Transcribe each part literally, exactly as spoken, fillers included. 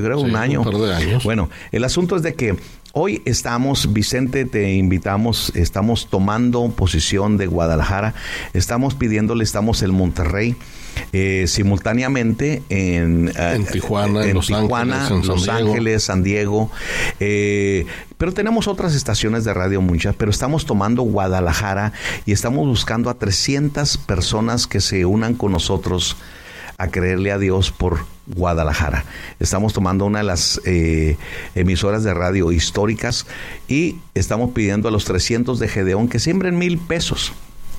creo sí, un año. Un par de años. Bueno, el asunto es de que hoy estamos, Vicente, te invitamos, estamos tomando posición de Guadalajara, estamos pidiéndole, estamos en Monterrey, eh, simultáneamente en, uh, en Tijuana, en, en Los Tijuana, Ángeles, en Los San Diego. Ángeles, San Diego, eh, pero tenemos otras estaciones de radio muchas, pero estamos tomando Guadalajara y estamos buscando a trescientas personas que se unan con nosotros a creerle a Dios por Guadalajara. Estamos tomando una de las eh, emisoras de radio históricas y estamos pidiendo a los trescientos de Gedeón que siembren mil pesos.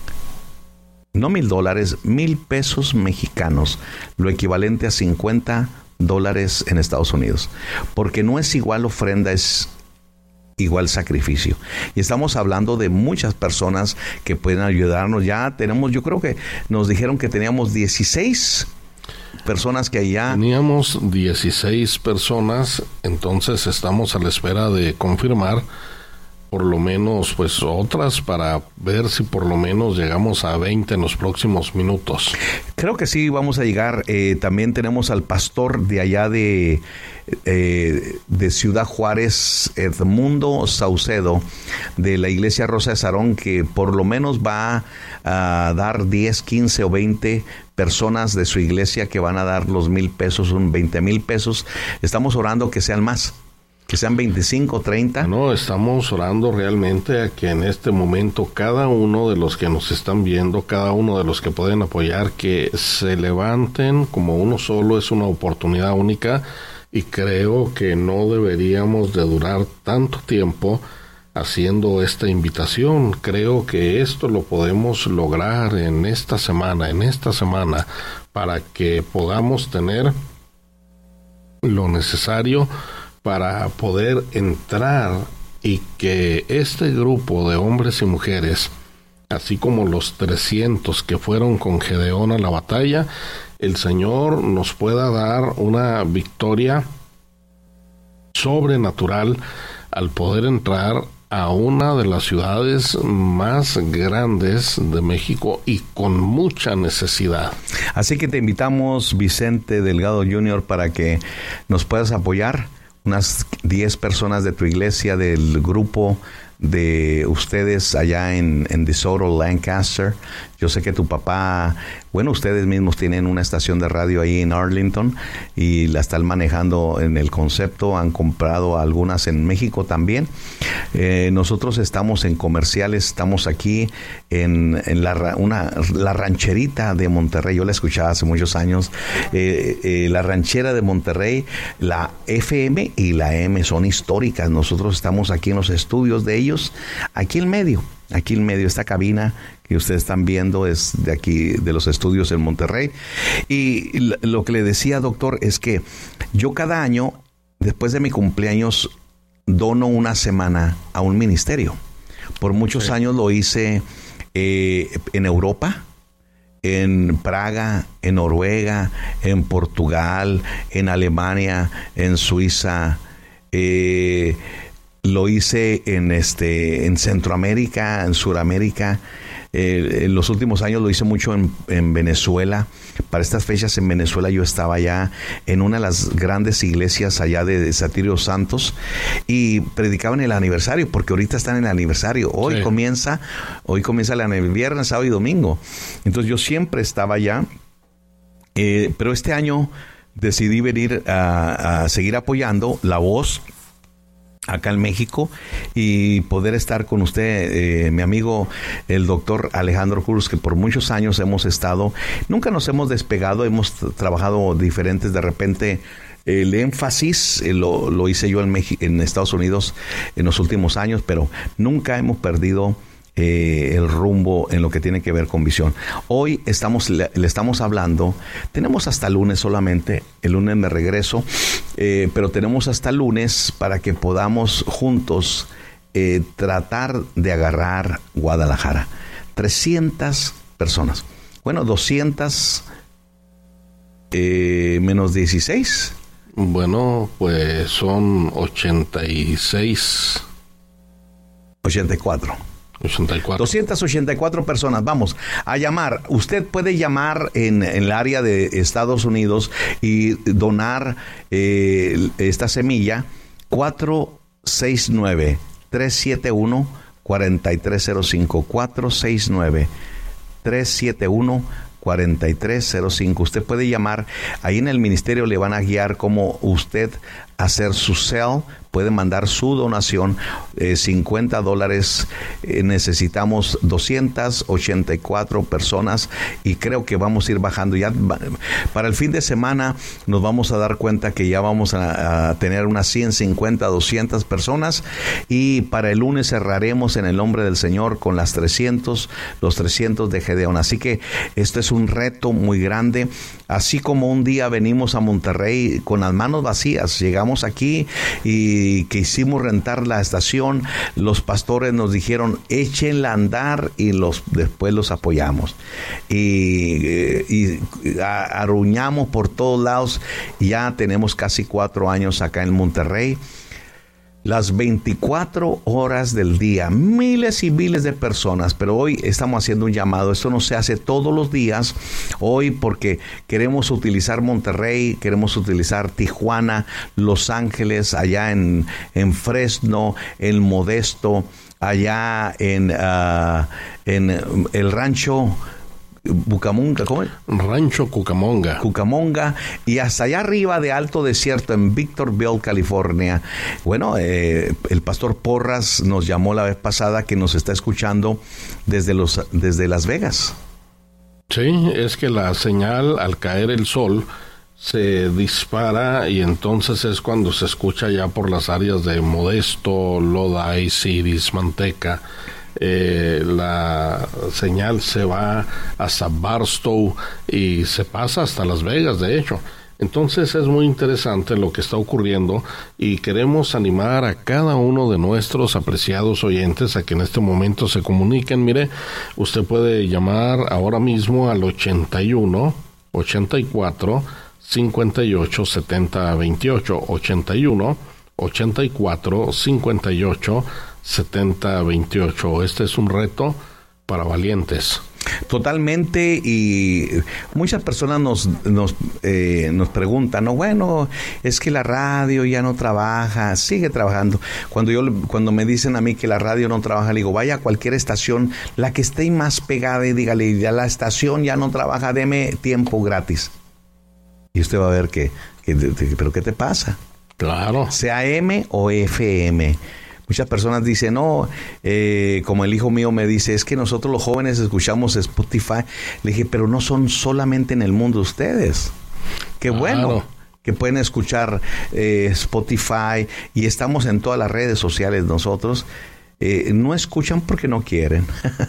No mil dólares, mil pesos mexicanos, lo equivalente a cincuenta dólares en Estados Unidos. Porque no es igual ofrenda, es igual sacrificio. Y estamos hablando de muchas personas que pueden ayudarnos. Ya tenemos, yo creo que nos dijeron que teníamos dieciséis personas que allá... Teníamos dieciséis personas, entonces estamos a la espera de confirmar por lo menos pues otras para ver si por lo menos llegamos a veinte en los próximos minutos. Creo que sí vamos a llegar. Eh, también tenemos al pastor de allá de, eh, de Ciudad Juárez, Edmundo Saucedo, de la Iglesia Rosa de Sarón, que por lo menos va a dar diez, quince o veinte personas de su iglesia que van a dar los mil pesos, un veinte mil pesos. Estamos orando que sean más. Que sean veinticinco, treinta. No, estamos orando realmente a que en este momento cada uno de los que nos están viendo, cada uno de los que pueden apoyar, que se levanten como uno solo. Es una oportunidad única y creo que no deberíamos de durar tanto tiempo haciendo esta invitación. Creo que esto lo podemos lograr en esta semana, en esta semana, para que podamos tener lo necesario para poder entrar y que este grupo de hombres y mujeres, así como los trescientos que fueron con Gedeón a la batalla, el Señor nos pueda dar una victoria sobrenatural al poder entrar a una de las ciudades más grandes de México y con mucha necesidad. Así que te invitamos, Vicente Delgado junior, para que nos puedas apoyar. Unas diez personas de tu iglesia, del grupo de ustedes allá en, en DeSoto, Lancaster. Yo sé que tu papá, bueno, ustedes mismos tienen una estación de radio ahí en Arlington y la están manejando en el concepto. Han comprado algunas en México también. Eh, nosotros estamos en comerciales, estamos aquí en, en la, una, la rancherita de Monterrey. Yo la escuchaba hace muchos años. Eh, eh, la ranchera de Monterrey, la F M y la M son históricas. Nosotros estamos aquí en los estudios de ellos, aquí en medio. Aquí en medio, esta cabina que ustedes están viendo es de aquí, de los estudios en Monterrey. Y lo que le decía, doctor, es que yo cada año, después de mi cumpleaños, dono una semana a un ministerio. Por muchos sí. años lo hice eh, en Europa, en Praga, en Noruega, en Portugal, en Alemania, en Suiza, eh, lo hice en este en Centroamérica, en Sudamérica. Eh, en los últimos años lo hice mucho en, en Venezuela. Para estas fechas en Venezuela yo estaba ya en una de las grandes iglesias allá de, de Satirio Santos y predicaban el aniversario, porque ahorita están en el aniversario. Hoy sí. comienza, hoy comienza el viernes, sábado y domingo. Entonces yo siempre estaba allá, eh, pero este año decidí venir a, a seguir apoyando La Voz acá en México y poder estar con usted, eh, mi amigo el doctor Alejandro Cruz, que por muchos años hemos estado, nunca nos hemos despegado, hemos trabajado diferentes. De repente el énfasis eh, lo, lo hice yo en México, en Estados Unidos en los últimos años, pero nunca hemos perdido Eh, el rumbo en lo que tiene que ver con visión. Hoy estamos le, le estamos hablando, tenemos hasta lunes solamente, el lunes me regreso, eh, pero tenemos hasta lunes para que podamos juntos eh, tratar de agarrar Guadalajara. trescientas personas, bueno, doscientas eh, menos dieciséis. Bueno, pues son ochenta y seis. ochenta y cuatro. ochenta y cuatro. doscientas ochenta y cuatro personas. Vamos a llamar. Usted puede llamar en, en el área de Estados Unidos y donar eh, esta semilla. Cuatro seis nueve, tres siete uno, cuatro tres cero cinco. cuatro seis nueve, tres siete uno, cuatro tres cero cinco. Usted puede llamar. Ahí en el ministerio le van a guiar cómo usted hacer su sell. Puede mandar su donación, eh, cincuenta dólares. Eh, necesitamos doscientas ochenta y cuatro personas y creo que vamos a ir bajando. Ya para el fin de semana nos vamos a dar cuenta que ya vamos a, a tener unas ciento cincuenta, doscientas personas, y para el lunes cerraremos en el nombre del Señor con las trescientos, los trescientos de Gedeón. Así que esto es un reto muy grande. Así como un día venimos a Monterrey con las manos vacías, llegamos aquí y Y que hicimos rentar la estación, los pastores nos dijeron échenla a andar y los después los apoyamos y, y, y arruñamos por todos lados. Ya tenemos casi cuatro años acá en Monterrey. Las veinticuatro horas del día, miles y miles de personas, pero hoy estamos haciendo un llamado. Esto no se hace todos los días, hoy porque queremos utilizar Monterrey, queremos utilizar Tijuana, Los Ángeles, allá en, en Fresno, en Modesto, allá en, uh, en el rancho Bucamonga, ¿cómo es? Rancho Cucamonga. Cucamonga, y hasta allá arriba de Alto Desierto en Victorville, California. Bueno, eh, el pastor Porras nos llamó la vez pasada que nos está escuchando desde los desde Las Vegas. Sí, es que la señal al caer el sol se dispara y entonces es cuando se escucha ya por las áreas de Modesto, Lodi, Ciris, Manteca. Eh, la señal se va hasta Barstow y se pasa hasta Las Vegas, de hecho. Entonces es muy interesante lo que está ocurriendo y queremos animar a cada uno de nuestros apreciados oyentes a que en este momento se comuniquen. Mire, usted puede llamar ahora mismo al ochenta y uno, ochenta y cuatro, cincuenta y ocho, setenta, veintiocho, ochenta y uno, ochenta y cuatro, cincuenta y ocho, setenta, veintiocho. Este es un reto para valientes. Totalmente, y muchas personas nos nos eh, nos preguntan, no, bueno, es que la radio ya no trabaja. Sigue trabajando. Cuando yo cuando me dicen a mí que la radio no trabaja, le digo, vaya a cualquier estación, la que esté más pegada, y dígale, ya la estación ya no trabaja, deme tiempo gratis. Y usted va a ver que, que, que pero ¿qué te pasa? Claro. Sea M o F M. Muchas personas dicen, no, eh, como el hijo mío me dice, es que nosotros los jóvenes escuchamos Spotify. Le dije, pero no son solamente en el mundo ustedes. Qué claro. Bueno que pueden escuchar eh, Spotify, y estamos en todas las redes sociales nosotros. Eh, no escuchan porque no quieren.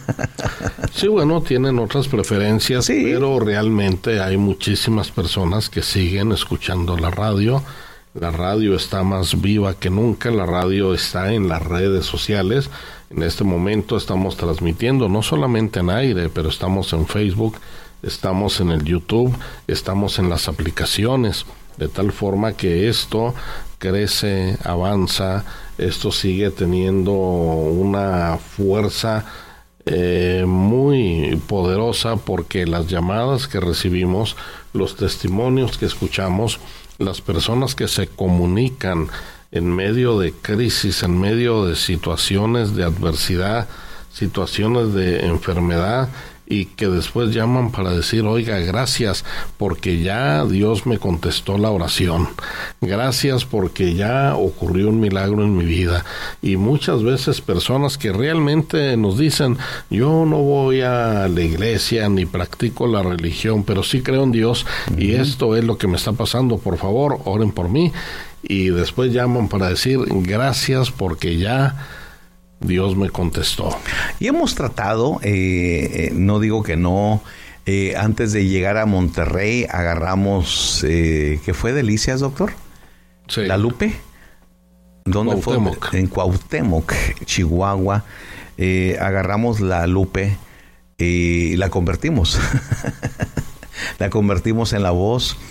Sí, bueno, tienen otras preferencias, sí. Pero realmente hay muchísimas personas que siguen escuchando la radio. La radio está más viva que nunca, la radio está en las redes sociales. En este momento estamos transmitiendo no solamente en aire, pero estamos en Facebook, estamos en el YouTube, estamos en las aplicaciones, de tal forma que esto crece, avanza, esto sigue teniendo una fuerza eh, muy poderosa, porque las llamadas que recibimos, los testimonios que escuchamos, las personas que se comunican en medio de crisis, en medio de situaciones de adversidad, situaciones de enfermedad, y que después llaman para decir, oiga, gracias porque ya Dios me contestó la oración, gracias porque ya ocurrió un milagro en mi vida. Y muchas veces personas que realmente nos dicen, yo no voy a la iglesia ni practico la religión, pero sí creo en Dios, uh-huh. Y esto es lo que me está pasando, por favor, oren por mí. Y después llaman para decir, gracias porque ya Dios me contestó. Y hemos tratado, eh, eh, no digo que no, eh, antes de llegar a Monterrey agarramos, eh, ¿qué fue? ¿Delicias, doctor? Sí. ¿La Lupe? ¿Dónde Cuauhtémoc. fue? En Cuauhtémoc, Chihuahua. Eh, agarramos la Lupe y la convertimos. La convertimos en La Voz.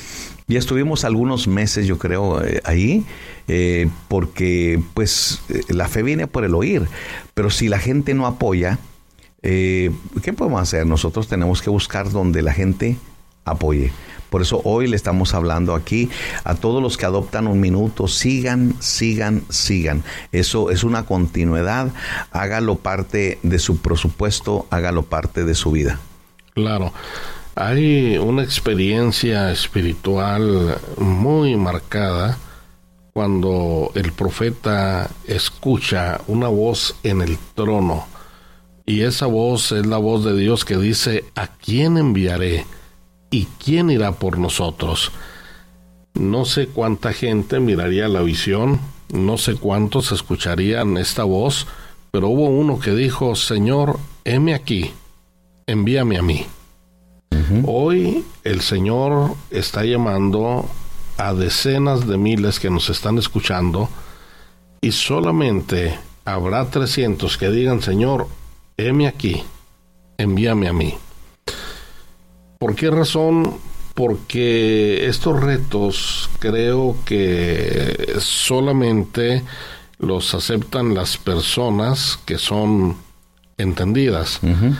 Y estuvimos algunos meses, yo creo, eh, ahí, eh, porque pues eh, la fe viene por el oír. Pero si la gente no apoya, eh, ¿qué podemos hacer? Nosotros tenemos que buscar donde la gente apoye. Por eso hoy le estamos hablando aquí a todos los que adoptan un minuto, sigan, sigan, sigan. Eso es una continuidad, hágalo parte de su presupuesto, hágalo parte de su vida. Claro, hay una experiencia espiritual muy marcada cuando el profeta escucha una voz en el trono, y esa voz es la voz de Dios que dice: ¿a quién enviaré? ¿Y quién irá por nosotros? No sé cuánta gente miraría la visión, no sé cuántos escucharían esta voz, pero hubo uno que dijo: Señor, heme aquí, envíame a mí. Uh-huh. Hoy el Señor está llamando a decenas de miles que nos están escuchando, y solamente habrá trescientos que digan: Señor, heme aquí, envíame a mí. ¿Por qué razón? Porque estos retos creo que solamente los aceptan las personas que son entendidas. Uh-huh.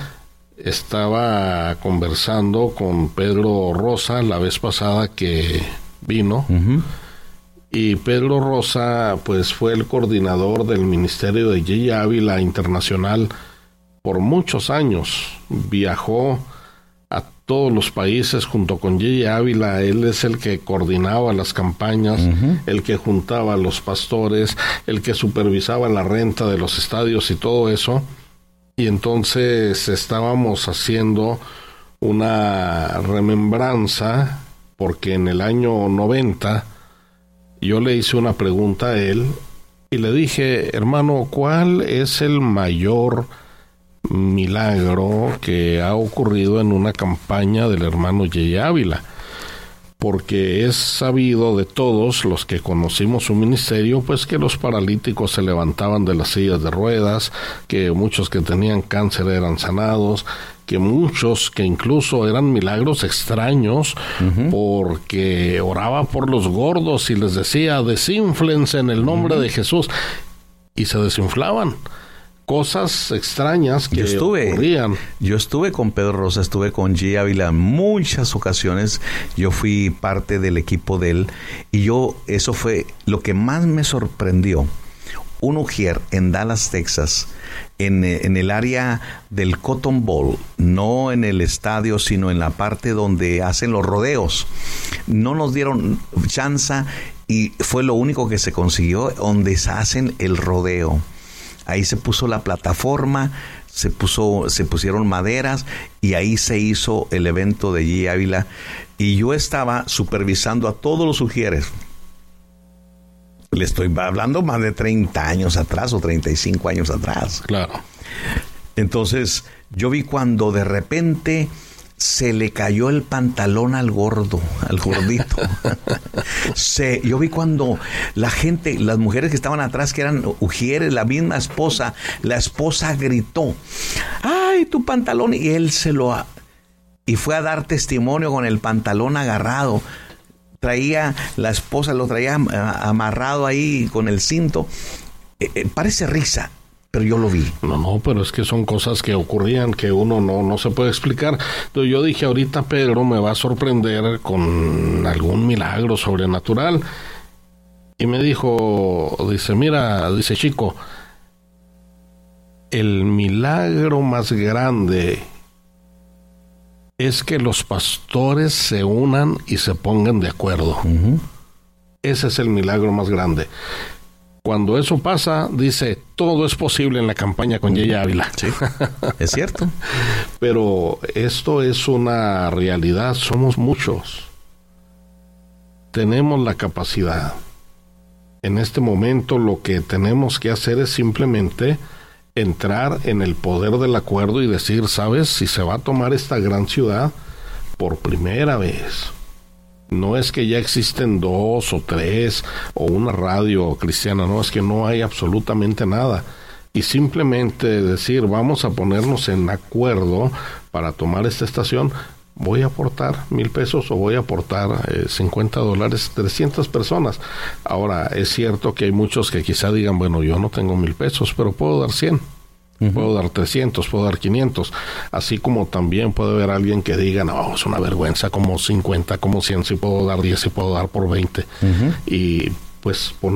Estaba conversando con Pedro Rosa la vez pasada que vino, uh-huh. y Pedro Rosa pues fue el coordinador del ministerio de Jay Ávila Internacional por muchos años. Viajó a todos los países junto con Jay Ávila. Él es el que coordinaba las campañas, uh-huh. el que juntaba a los pastores, el que supervisaba la renta de los estadios y todo eso. Y entonces estábamos haciendo una remembranza, porque en el año noventa yo le hice una pregunta a él y le dije: hermano, ¿cuál es el mayor milagro que ha ocurrido en una campaña del hermano Jay Ávila? Porque es sabido de todos los que conocimos su ministerio, pues que los paralíticos se levantaban de las sillas de ruedas, que muchos que tenían cáncer eran sanados, que muchos que incluso eran milagros extraños, uh-huh. porque oraba por los gordos y les decía: desínflense en el nombre uh-huh. de Jesús, y se desinflaban. Cosas extrañas que yo estuve, ocurrían. Yo estuve con Pedro Rosa, estuve con Jay Ávila en muchas ocasiones. Yo fui parte del equipo de él, y yo, eso fue lo que más me sorprendió. Un ujier en Dallas, Texas, en, en el área del Cotton Bowl, no en el estadio, sino en la parte donde hacen los rodeos. No nos dieron chance, y fue lo único que se consiguió, donde se hacen el rodeo. Ahí se puso la plataforma, se puso, se pusieron maderas, y ahí se hizo el evento de Jay Ávila. Y yo estaba supervisando a todos los ujieres. Le estoy hablando más de treinta años atrás o treinta y cinco años atrás. Claro. Entonces, yo vi cuando de repente se le cayó el pantalón al gordo, al gordito. se, yo vi cuando la gente, las mujeres que estaban atrás, que eran ujieres, la misma esposa, la esposa gritó: ¡ay, tu pantalón! Y él se lo... A, y fue a dar testimonio con el pantalón agarrado. Traía, la esposa lo traía amarrado ahí con el cinto. Eh, eh, parece risa, pero yo lo vi. No, no, pero es que son cosas que ocurrían que uno no, no se puede explicar. Entonces yo dije: ahorita Pedro me va a sorprender con algún milagro sobrenatural. Y me dijo, dice, mira, dice, chico, el milagro más grande es que los pastores se unan y se pongan de acuerdo. Uh-huh. Ese es el milagro más grande. Cuando eso pasa, dice, todo es posible en la campaña con Jay Ávila. Sí, es cierto. Pero esto es una realidad, somos muchos. Tenemos la capacidad. En este momento lo que tenemos que hacer es simplemente entrar en el poder del acuerdo y decir, ¿sabes? Si se va a tomar esta gran ciudad por primera vez, no es que ya existen dos o tres o una radio cristiana, no, es que no hay absolutamente nada. Y simplemente decir, vamos a ponernos en acuerdo para tomar esta estación, voy a aportar mil pesos o voy a aportar eh, cincuenta dólares, trescientas personas. Ahora, es cierto que hay muchos que quizá digan, bueno, yo no tengo mil pesos, pero puedo dar cien. Uh-huh. Puedo dar trescientos, puedo dar quinientos. Así como también puede haber alguien que diga, no, es una vergüenza, como cincuenta, como cien, si puedo dar diez, si puedo dar por veinte. Uh-huh. Y pues poner